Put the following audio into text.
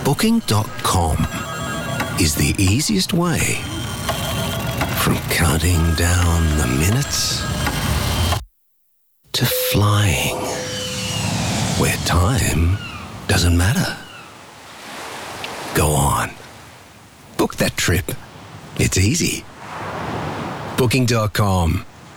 Booking.com is the easiest way. From counting down the minutes to flying where time doesn't matter. Go on. Book that trip. It's easy. Booking.com.